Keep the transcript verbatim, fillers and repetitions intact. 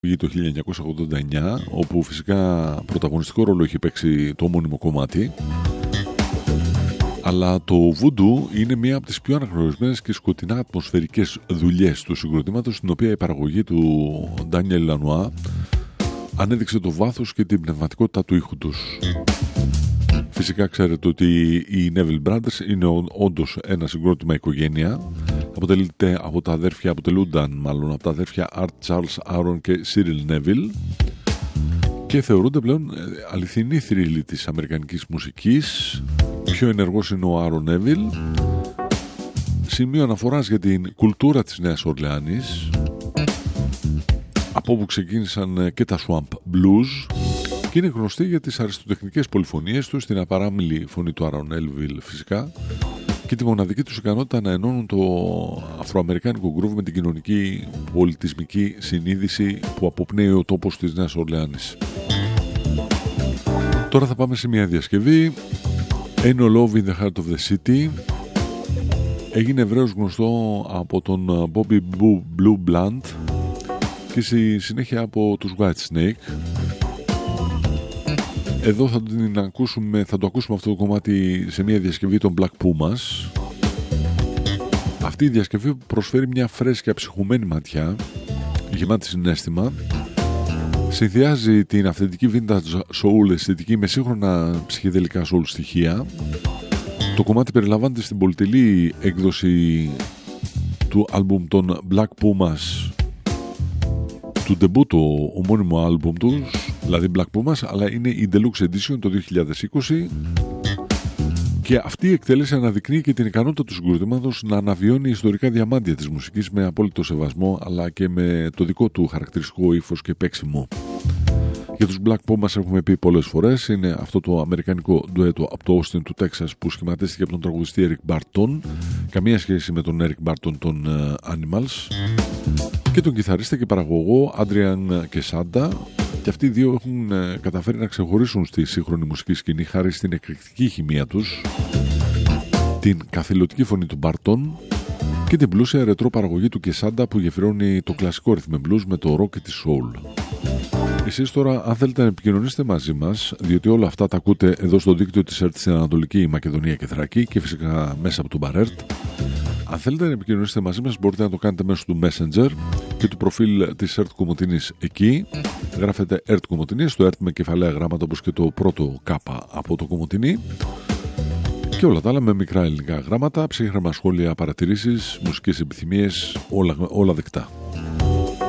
το χίλια εννιακόσια ογδόντα εννιά, όπου φυσικά πρωταγωνιστικό ρόλο έχει παίξει το ομώνυμο κομμάτι. Αλλά το Voodoo είναι μία από τις πιο αναγνωρισμένες και σκοτεινά ατμοσφαιρικές δουλειές του συγκροτήματος, στην οποία η παραγωγή του Daniel Lanois ανέδειξε το βάθος και την πνευματικότητα του ήχου τους. Φυσικά ξέρετε ότι οι Neville Brothers είναι όντως ένα συγκρότημα οικογένεια. Αποτελείται από τα αδέρφια, αποτελούνταν μάλλον από τα αδέρφια Art Charles Aaron και Cyril Neville και θεωρούνται πλέον αληθινοί θρύλοι της αμερικανικής μουσικής. Πιο ενεργός είναι ο Aaron Neville, σημείο αναφοράς για την κουλτούρα της Νέας Ορλεάνης, από όπου ξεκίνησαν και τα Swamp Blues, και είναι γνωστή για τις αριστοτεχνικές πολυφωνίες τους, την απαράμιλη φωνή του Aaron Neville φυσικά και τη μοναδική τους ικανότητα να ενώνουν το αφροαμερικάνικο groove με την κοινωνική πολιτισμική συνείδηση που αποπνέει ο τόπος της Νέας Ορλεάνης. Τώρα θα πάμε σε μια διασκευή. Ain't No Love in the Heart of the City. Έγινε ευρέως γνωστό από τον Bobby Blue Blunt και στη συνέχεια από τους Whitesnake. Εδώ θα, την ακούσουμε, θα το ακούσουμε αυτό το κομμάτι σε μια διασκευή των Black Pumas. Αυτή η διασκευή προσφέρει μια φρέσκια ψυχωμένη ματιά, γεμάτη συναίσθημα. Συνδυάζει την αυθεντική vintage soul αισθητική με σύγχρονα ψυχεδελικά soul στοιχεία. Το κομμάτι περιλαμβάνεται στην πολυτελή έκδοση του άλμπουμ των Black Pumas, του debut το ομώνυμο άλμπουμ τους, δηλαδή Black Pumas, αλλά είναι η Deluxe Edition το δύο χιλιάδες είκοσι, και αυτή η εκτέλεση αναδεικνύει και την ικανότητα του συγκροτήματος να αναβιώνει ιστορικά διαμάντια της μουσικής με απόλυτο σεβασμό, αλλά και με το δικό του χαρακτηριστικό ύφος και παίξιμο. Για τους Black Pumas έχουμε πει πολλές φορές, είναι αυτό το αμερικανικό ντουέτο από το Austin του Τέξας που σχηματίστηκε από τον τραγουδιστή Eric Barton, καμία σχέση με τον Eric Barton των uh, Animals, και τον κιθαρίστα και παραγωγό Adrian Quesada, και αυτοί οι δύο έχουν uh, καταφέρει να ξεχωρίσουν στη σύγχρονη μουσική σκηνή χάρη στην εκρηκτική χημεία τους, την καθηλωτική φωνή του Barton και την πλούσια ρετρό παραγωγή του Quesada που γεφυρώνει το κλασικό rhythm and blues με το rock και τη soul. Εσείς τώρα, αν θέλετε να επικοινωνήσετε μαζί μας, διότι όλα αυτά τα ακούτε εδώ στο δίκτυο της ΕΡΤ στην Ανατολική Μακεδονία και Θράκη και φυσικά μέσα από τον Μπαρέρτ, αν θέλετε να επικοινωνήσετε μαζί μας μπορείτε να το κάνετε μέσω του Messenger και του προφίλ της ΕΡΤ Κομοτηνής. Εκεί γράφετε ΕΡΤ Κομοτηνή, στο ΕΡΤ με κεφαλαία γράμματα όπως και το πρώτο κάπα από το Κομοτηνή, και όλα τα άλλα με μικρά ελληνικά γράμματα, ψύχρεμα σχόλια, παρατηρήσεις, μουσικές επιθυμίες, όλα, όλα δεκτά.